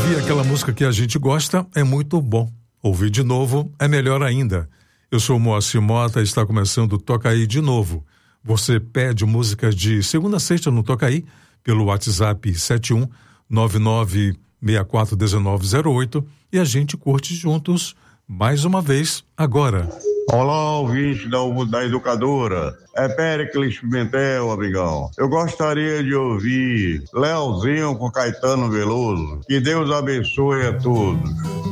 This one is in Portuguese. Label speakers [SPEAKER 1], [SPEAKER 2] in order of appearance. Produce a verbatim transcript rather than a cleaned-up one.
[SPEAKER 1] Ouvir aquela música que a gente gosta é muito bom. Ouvir de novo é melhor ainda. Eu sou o Moacir Mota e está começando o Toca Aí de novo. Você pede músicas de segunda a sexta no Toca Aí pelo WhatsApp sete um nove nove seis quatro um nove zero oito e a gente curte juntos mais uma vez agora.
[SPEAKER 2] Olá, ouvinte da, da Educadora. É Péricles Pimentel, amigão. Eu gostaria de ouvir Leozinho com Caetano Veloso. Que Deus abençoe a todos.